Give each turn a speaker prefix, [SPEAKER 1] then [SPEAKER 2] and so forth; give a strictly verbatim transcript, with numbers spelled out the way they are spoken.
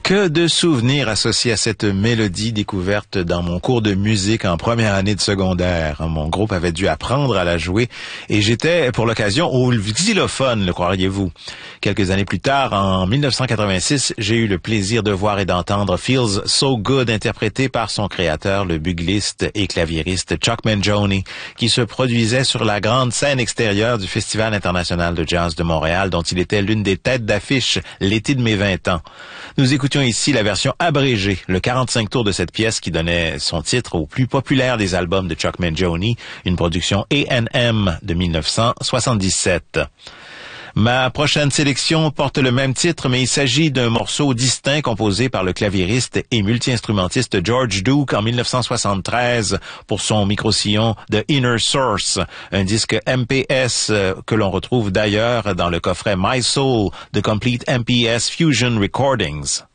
[SPEAKER 1] Que de souvenirs associés à cette mélodie découverte dans mon cours de musique en première année de secondaire. Mon groupe avait dû apprendre à la jouer et j'étais pour l'occasion au xylophone, le croiriez-vous. Quelques années plus tard, en mille neuf cent quatre-vingt-six, j'ai eu le plaisir de voir et d'entendre Feels So Good interprété par son créateur, le bugliste et claviériste Chuck Mangione, qui se produisait sur la grande scène extérieure du Festival international de jazz de Montréal, dont il était l'une des têtes d'affiche l'été de mes vingt ans. Nous écoutions ici la version abrégée, le quarante-cinq tours de cette pièce qui donnait son titre au plus populaire des albums de Chuck Mangione, une production A and M de mille neuf cent soixante-dix-sept. Ma prochaine sélection porte le même titre, mais il s'agit d'un morceau distinct composé par le claviériste et multi-instrumentiste George Duke en mille neuf cent soixante-treize pour son micro-sillon The Inner Source, un disque M P S que l'on retrouve d'ailleurs dans le coffret My Soul de Complete M P S Fusion Recordings.